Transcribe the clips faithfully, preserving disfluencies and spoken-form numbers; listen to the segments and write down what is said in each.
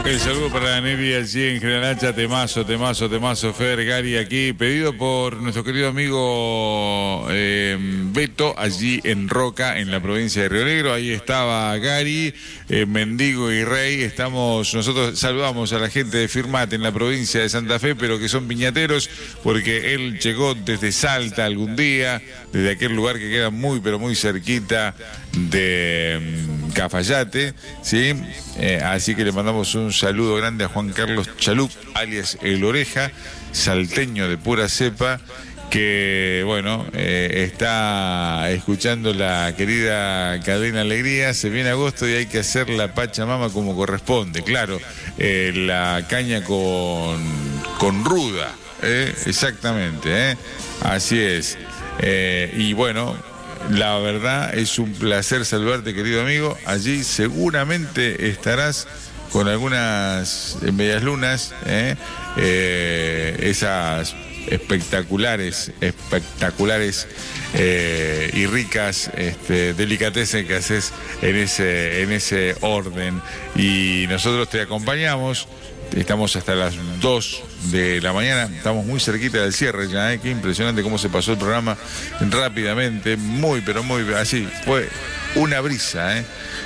El saludo para Nelly allí en General Hacha, temazo, temazo, temazo, Fer, Gary aquí, pedido por nuestro querido amigo eh, Beto, allí en Roca, en la provincia de Río Negro. Ahí estaba Gary, eh, Mendigo y Rey. Estamos, nosotros saludamos a la gente de Firmat en la provincia de Santa Fe, pero que son piñateros, porque él llegó desde Salta algún día, desde aquel lugar que queda muy, pero muy cerquita de um, Cafayate, ¿sí? Eh, así que le mandamos un saludo grande a Juan Carlos Chalup, alias El Oreja, salteño de pura cepa, que, bueno, eh, está escuchando la querida Cadena Alegría. Se viene agosto y hay que hacer la Pachamama como corresponde, claro, eh, la caña con, con ruda, eh, exactamente, eh, así es. Eh, y bueno, la verdad es un placer saludarte, querido amigo. Allí seguramente estarás con algunas medias lunas, ¿eh? Eh, esas espectaculares, espectaculares eh, y ricas este, delicatessen que haces en ese, en ese orden. Y nosotros te acompañamos. Estamos hasta las dos de la mañana, estamos muy cerquita del cierre ya, ¿eh? Qué impresionante cómo se pasó el programa rápidamente, muy, pero muy, así, fue una brisa, ¿eh?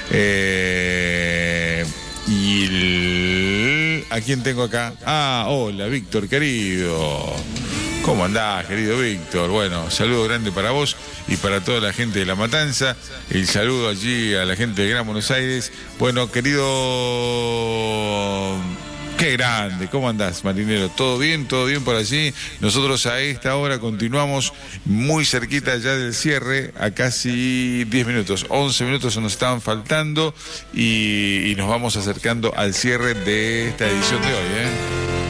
Eh, y el, ¿a quién tengo acá? Ah, hola, Víctor, querido. ¿Cómo andás, querido Víctor? Bueno, saludo grande para vos y para toda la gente de La Matanza. El saludo allí a la gente de Gran Buenos Aires. Bueno, querido... Qué grande, ¿cómo andás, marinero? ¿Todo bien? ¿Todo bien por allí? Nosotros a esta hora continuamos muy cerquita ya del cierre, a casi diez minutos, once minutos nos estaban faltando y, y nos vamos acercando al cierre de esta edición de hoy, ¿eh?